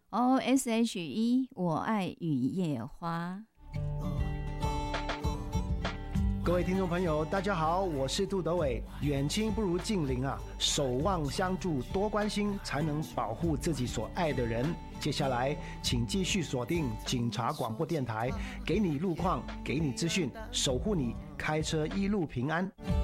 OSHE 我爱雨夜花。 各位听众朋友大家好，我是杜德伟。远亲不如近邻啊，守望相助多关心，才能保护自己所爱的人。接下来请继续锁定警察广播电台，给你路况，给你资讯，守护你开车一路平安。